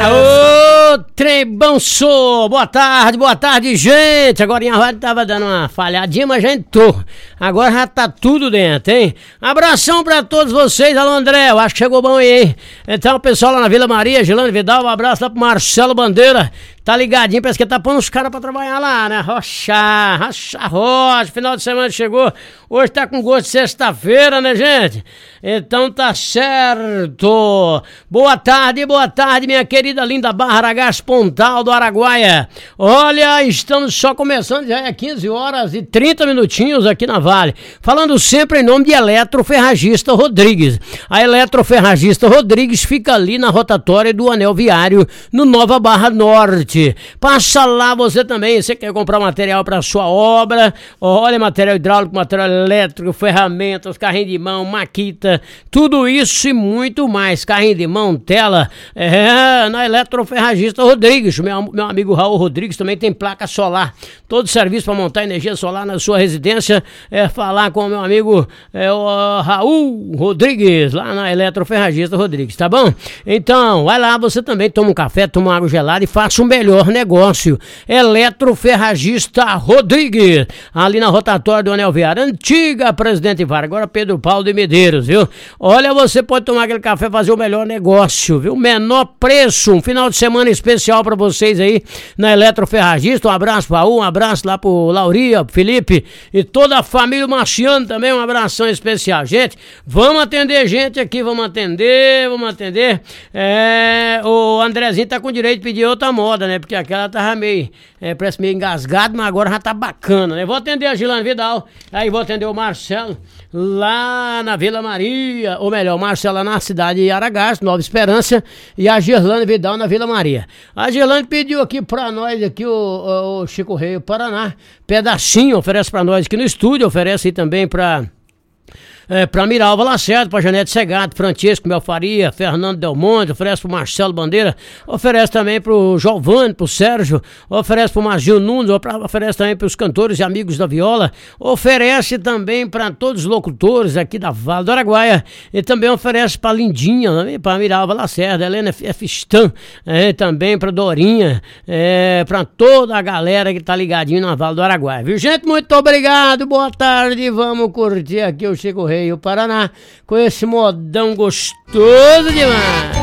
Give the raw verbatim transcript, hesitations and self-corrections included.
Ô, Trebão sou, boa tarde, boa tarde, gente. Agora a rádio tava dando uma falhadinha, mas já entrou. Agora já tá tudo dentro, hein? Abração pra todos vocês. Alô, André, eu acho que chegou bom aí, hein? Então, o pessoal lá na Vila Maria, Gilane Vidal, um abraço lá pro Marcelo Bandeira. Tá ligadinho, parece que tá pondo os caras pra trabalhar lá, né? Rocha, rocha, rocha, final de semana chegou. Hoje tá com gosto de sexta-feira, né, gente? Então tá certo. Boa tarde, boa tarde, minha querida linda Barra Aragás Pontal do Araguaia. Olha, estamos só começando, já é quinze horas e trinta minutinhos aqui na Vale. Falando sempre em nome de Eletroferragista Rodrigues. A Eletroferragista Rodrigues fica ali na rotatória do Anel Viário, no Nova Barra Norte. Passa lá você também, você quer comprar material para sua obra, olha, material hidráulico, material elétrico, ferramentas, carrinho de mão, maquita, tudo isso e muito mais, carrinho de mão, tela, é, na Eletroferragista Rodrigues, meu, meu amigo Raul Rodrigues também tem placa solar, todo serviço para montar energia solar na sua residência, é falar com o meu amigo é, o Raul Rodrigues, lá na Eletroferragista Rodrigues, tá bom? Então, vai lá, você também toma um café, toma uma água gelada e faça um melhor negócio. Eletroferragista Rodrigues, ali na rotatória do Anel Viário, antiga Presidente Vargas, agora Pedro Paulo de Medeiros, viu? Olha, você pode tomar aquele café e fazer o melhor negócio, viu? Menor preço, um final de semana especial pra vocês aí na Eletroferragista. Um abraço pra um, um abraço lá pro Lauria, pro Felipe e toda a família Marciano também, um abração especial. Gente, vamos atender gente aqui, vamos atender, vamos atender. É, o Andrezinho tá com direito de pedir outra moda, né? Porque aquela tava meio, é, parece meio engasgado, mas agora já tá bacana, né? Vou atender a Gilane Vidal, aí vou atender o Marcelo lá na Vila Maria, ou melhor, o Marcelo lá na cidade de Aragás, Nova Esperança, e a Gilane Vidal na Vila Maria. A Gilane pediu aqui pra nós, aqui o, o, o Chico Rei, o Paraná, pedacinho, oferece pra nós aqui no estúdio, oferece aí também pra... É, pra Miralva Lacerda, pra Janete Segato, Francisco Melfaria, Fernando Del Monte, oferece pro Marcelo Bandeira, oferece também pro Giovanni, pro Sérgio, oferece pro Magil Nunes, oferece também pros cantores e amigos da viola, oferece também pra todos os locutores aqui da Vale do Araguaia, e também oferece pra Lindinha, também pra Miralva Lacerda, Helena F. Stan, é, também pra Dorinha, é, pra toda a galera que tá ligadinho na Vale do Araguaia, viu, gente? Muito obrigado, boa tarde, vamos curtir aqui o Chico Rei e o Paraná, com esse modão gostoso demais.